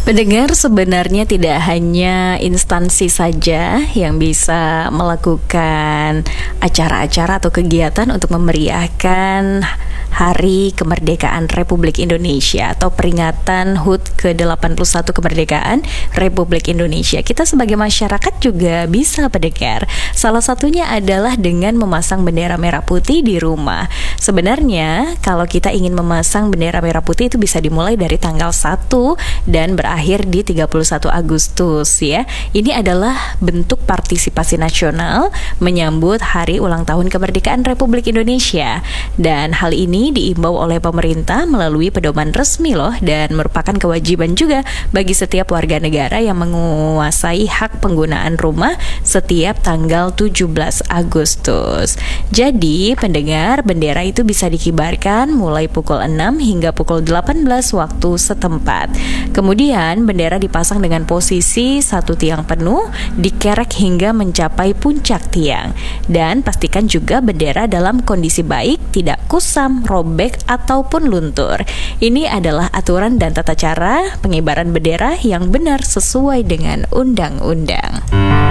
Pendengar, sebenarnya tidak hanya instansi saja yang bisa melakukan acara-acara atau kegiatan untuk memeriahkan Hari Kemerdekaan Republik Indonesia atau peringatan HUT ke-81 kemerdekaan Republik Indonesia. Kita sebagai masyarakat juga bisa, pendengar. Salah satunya adalah dengan memasang bendera merah putih di rumah. Sebenarnya kalau kita ingin memasang bendera merah putih itu bisa dimulai dari tanggal 1 dan berakhir di 31 Agustus ya. Ini adalah bentuk partisipasi nasional menyambut hari ulang tahun kemerdekaan Republik Indonesia. Dan hal ini diimbau oleh pemerintah melalui pedoman resmi loh, dan merupakan kewajiban juga bagi setiap warga negara yang menguasai hak penggunaan rumah setiap tanggal 17 Agustus. Jadi pendengar, bendera itu bisa dikibarkan mulai pukul 6 hingga pukul 18 waktu setempat. Kemudian bendera dipasang dengan posisi satu tiang penuh, dikerek hingga mencapai puncak tiang. Dan pastikan juga bendera dalam kondisi baik, tidak kusam, robek, ataupun luntur. Ini adalah aturan dan tata cara pengibaran bendera yang benar sesuai dengan undang-undang.